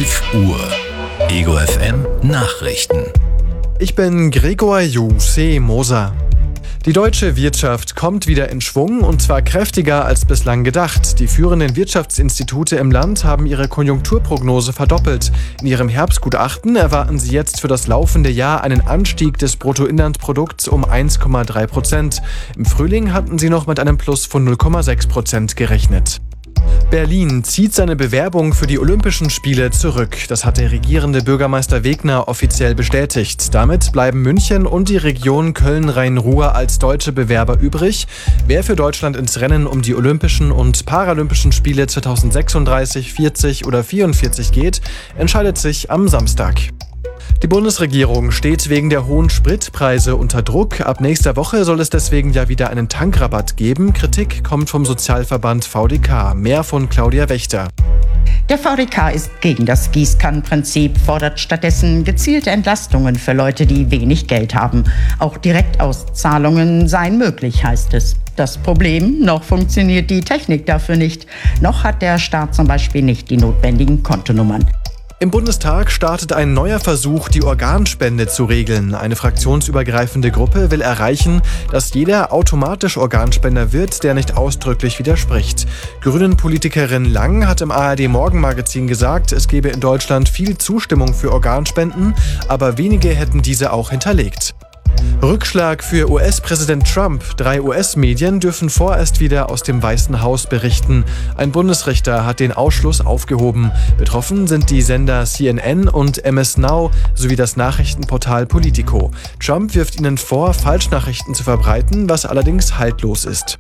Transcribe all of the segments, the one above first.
11 Uhr. Ego FM Nachrichten. Ich bin Gregor Moser. Die deutsche Wirtschaft kommt wieder in Schwung und zwar kräftiger als bislang gedacht. Die führenden Wirtschaftsinstitute im Land haben ihre Konjunkturprognose verdoppelt. In ihrem Herbstgutachten erwarten sie jetzt für das laufende Jahr einen Anstieg des Bruttoinlandprodukts um 1,3%. Im Frühling hatten sie noch mit einem Plus von 0,6% gerechnet. Berlin zieht seine Bewerbung für die Olympischen Spiele zurück. Das hat der regierende Bürgermeister Wegner offiziell bestätigt. Damit bleiben München und die Region Köln-Rhein-Ruhr als deutsche Bewerber übrig. Wer für Deutschland ins Rennen um die Olympischen und Paralympischen Spiele 2036, 40 oder 44 geht, entscheidet sich am Samstag. Die Bundesregierung steht wegen der hohen Spritpreise unter Druck. Ab nächster Woche soll es deswegen ja wieder einen Tankrabatt geben. Kritik kommt vom Sozialverband VDK. Mehr von Claudia Wächter. Der VDK ist gegen das Gießkannenprinzip, fordert stattdessen gezielte Entlastungen für Leute, die wenig Geld haben. Auch Direktauszahlungen seien möglich, heißt es. Das Problem, noch funktioniert die Technik dafür nicht. Noch hat der Staat zum Beispiel nicht die notwendigen Kontonummern. Im Bundestag startet ein neuer Versuch, die Organspende zu regeln. Eine fraktionsübergreifende Gruppe will erreichen, dass jeder automatisch Organspender wird, der nicht ausdrücklich widerspricht. Grünen-Politikerin Lang hat im ARD-Morgenmagazin gesagt, es gebe in Deutschland viel Zustimmung für Organspenden, aber wenige hätten diese auch hinterlegt. Rückschlag für US-Präsident Trump. 3 US-Medien dürfen vorerst wieder aus dem Weißen Haus berichten. Ein Bundesrichter hat den Ausschluss aufgehoben. Betroffen sind die Sender CNN und MS Now sowie das Nachrichtenportal Politico. Trump wirft ihnen vor, Falschnachrichten zu verbreiten, was allerdings haltlos ist.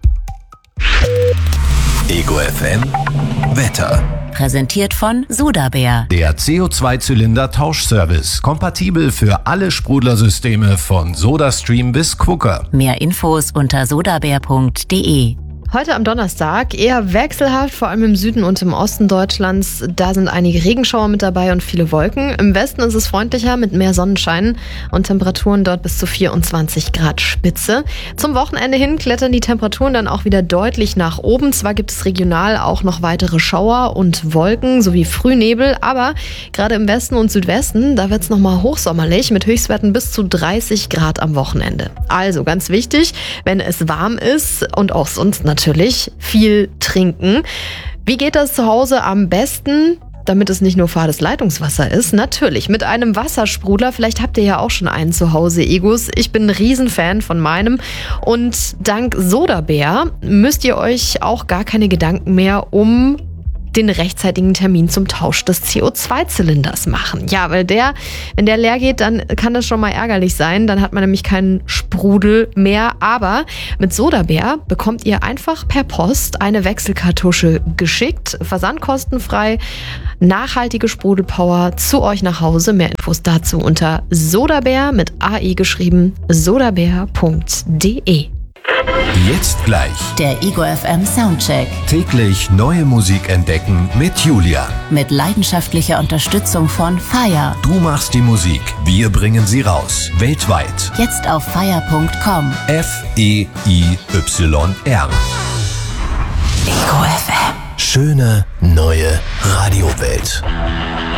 Ego FM Wetter. Präsentiert von Sodabär. Der CO2-Zylinder-Tauschservice. Kompatibel für alle Sprudlersysteme von SodaStream bis Quooker. Mehr Infos unter sodabär.de. Heute am Donnerstag eher wechselhaft, vor allem im Süden und im Osten Deutschlands. Da sind einige Regenschauer mit dabei und viele Wolken. Im Westen ist es freundlicher mit mehr Sonnenschein und Temperaturen dort bis zu 24 Grad Spitze. Zum Wochenende hin klettern die Temperaturen dann auch wieder deutlich nach oben. Zwar gibt es regional auch noch weitere Schauer und Wolken sowie Frühnebel, aber gerade im Westen und Südwesten, da wird es nochmal hochsommerlich mit Höchstwerten bis zu 30 Grad am Wochenende. Also ganz wichtig, wenn es warm ist und auch sonst natürlich viel trinken. Wie geht das zu Hause am besten, damit es nicht nur fades Leitungswasser ist? Natürlich mit einem Wassersprudler. Vielleicht habt ihr ja auch schon einen zu Hause, Egos. Ich bin ein Riesenfan von meinem. Und dank Sodabär müsst ihr euch auch gar keine Gedanken mehr um den rechtzeitigen Termin zum Tausch des CO2-Zylinders machen. Ja, weil wenn der leer geht, dann kann das schon mal ärgerlich sein. Dann hat man nämlich keinen Sprudel mehr. Aber mit Sodabär bekommt ihr einfach per Post eine Wechselkartusche geschickt, versandkostenfrei, nachhaltige Sprudelpower zu euch nach Hause. Mehr Infos dazu unter Sodabär mit AE geschrieben, sodabär.de. Jetzt gleich Der Ego FM Soundcheck. täglich neue Musik entdecken mit Julia. Mit leidenschaftlicher Unterstützung von Fire. Du machst die Musik, wir bringen sie raus. Weltweit. Jetzt auf fire.com. FEIYR. Ego FM. Schöne neue Radiowelt.